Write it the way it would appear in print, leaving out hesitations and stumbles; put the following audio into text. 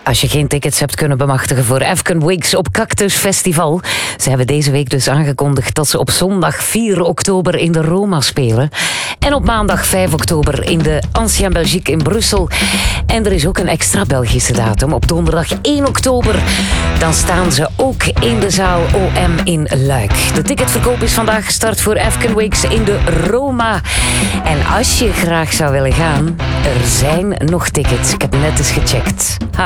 als je geen tickets hebt kunnen bemachtigen voor Efken Wigs op Cactus Festival. Ze hebben deze week dus aangekondigd dat ze op zondag 4 oktober in de Roma spelen. En op maandag 5 oktober in de Ancien Belgique in Brussel. En er is ook een extra Belgische datum. Op donderdag 1 oktober dan staan ze ook in de zaal OM in Luik. De ticketverkoop is vandaag gestart voor Efken Wigs in de Roma. En als je graag zou willen gaan, er zijn nog tickets. Ik heb net eens gecheckt.